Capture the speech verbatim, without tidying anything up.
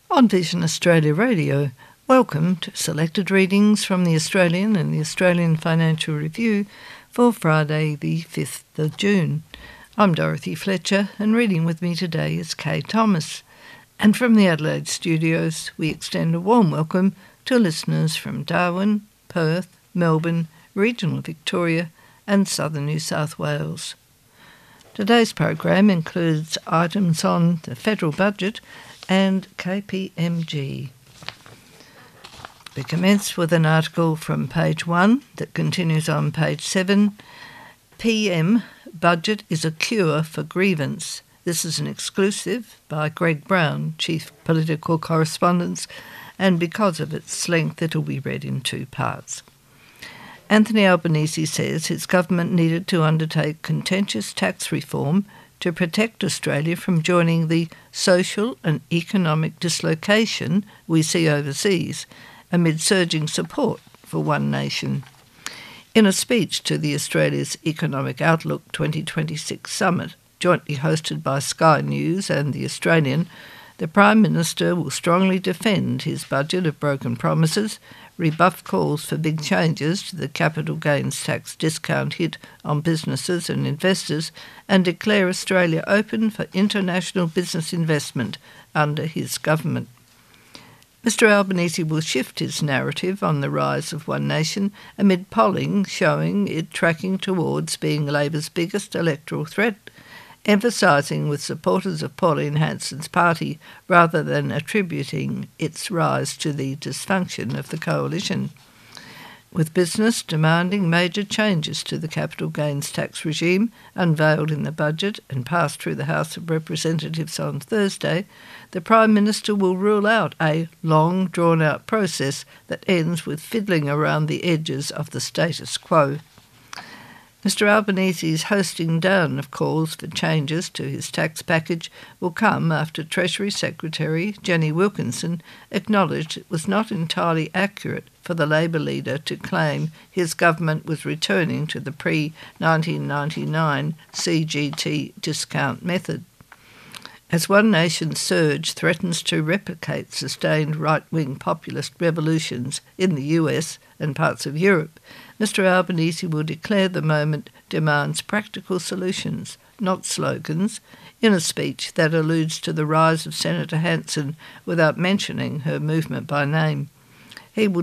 On Vision Australia Radio, welcome to selected readings from the Australian and the Australian Financial Review for Friday the fifth of June. I'm Dorothy Fletcher, and reading with me today is Kay Thomas. And from the Adelaide studios, we extend a warm welcome to listeners from Darwin, Perth, Melbourne, regional Victoria and southern New South Wales. Today's program includes items on the federal budget and K P M G. We commence with an article from page one that continues on page seven. P M Budget is a cure for grievance. This is an exclusive by Greg Brown, Chief Political Correspondent, and because of its length it will be read in two parts. Anthony Albanese says his government needed to undertake contentious tax reform to protect Australia from joining the social and economic dislocation we see overseas, amid surging support for One Nation. In a speech to the Australia's Economic Outlook twenty twenty-six Summit, jointly hosted by Sky News and The Australian, the Prime Minister will strongly defend his budget of broken promises, rebuff calls for big changes to the capital gains tax discount hit on businesses and investors, and declare Australia open for international business investment under his government. Mister Albanese will shift his narrative on the rise of One Nation amid polling showing it tracking towards being Labor's biggest electoral threat, emphasising with supporters of Pauline Hanson's party rather than attributing its rise to the dysfunction of the coalition. With business demanding major changes to the capital gains tax regime unveiled in the budget and passed through the House of Representatives on Thursday, the Prime Minister will rule out a long, drawn-out process that ends with fiddling around the edges of the status quo. Mister Albanese's hosting down of calls for changes to his tax package will come after Treasury Secretary Jenny Wilkinson acknowledged it was not entirely accurate for the Labor leader to claim his government was returning to the pre nineteen ninety-nine C G T discount method. As One Nation's surge threatens to replicate sustained right-wing populist revolutions in the U S and parts of Europe, Mister Albanese will declare the moment demands practical solutions, not slogans, in a speech that alludes to the rise of Senator Hanson without mentioning her movement by name. He will